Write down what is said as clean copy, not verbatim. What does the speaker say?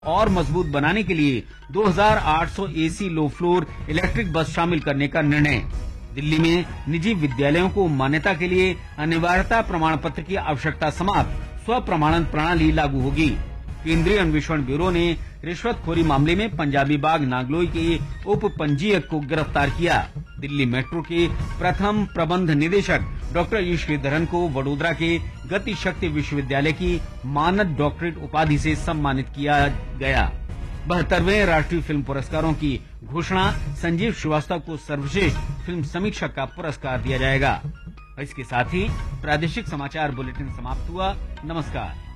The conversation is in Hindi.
और मजबूत बनाने के लिए 2800 AC low floor electric bus शामिल करने का निर्णय। दिल्ली में निजी विद्यालयों को मान्यता के लिए अनिवार्यता प्रमाण पत्र की आवश्यकता समाप्त, स्व प्रमाणन प्रणाली लागू होगी। केंद्रीय अन्वेषण ब्यूरो ने रिश्वतखोरी मामले में पंजाबी बाग नागलोई के उप पंजीयक को गिरफ्तार किया। दिल्ली मेट्रो के प्रथम प्रबंध निदेशक डॉक्टर ई श्रीधरन को वडोदरा के गति शक्ति विश्वविद्यालय की मानद डॉक्टरेट उपाधि से सम्मानित किया गया। 72वें राष्ट्रीय फिल्म पुरस्कारों की घोषणा, संजीव श्रीवास्तव को सर्वश्रेष्ठ फिल्म समीक्षक का पुरस्कार दिया जाएगा। इसके साथ ही प्रादेशिक समाचार बुलेटिन समाप्त हुआ। नमस्कार।